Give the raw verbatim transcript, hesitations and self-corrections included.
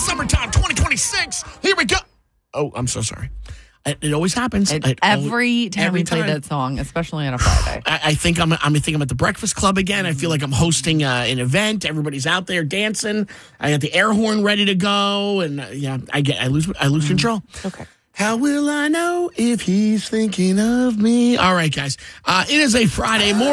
Summertime twenty twenty-six. Here we go. Oh, I'm so sorry. It, it always happens. It, It every always, time every we play time. that song, especially on a Friday. I, I think I'm. I'm. I think I'm at the Breakfast Club again. I feel like I'm hosting uh, an event. Everybody's out there dancing. I got the air horn ready to go, and uh, yeah, I get. I lose. I lose mm. control. Okay. How will I know if he's thinking of me? All right, guys. Uh, it is a Friday morning.